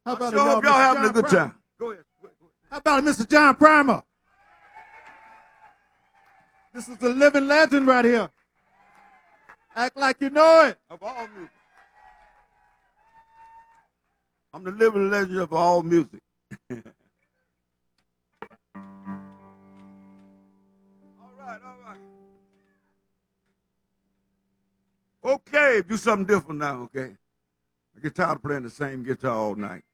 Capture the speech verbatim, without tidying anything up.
How I about sure it, y'all, hope y'all Mister having a John good Primer? time. Go ahead. Go ahead, go ahead. How about it, Mister John Primer? This is a living legend right here. Act like you know it. Of all music. I'm the living legend of all music. all right, all right. Okay, do something different now, okay? I get tired of playing the same guitar all night.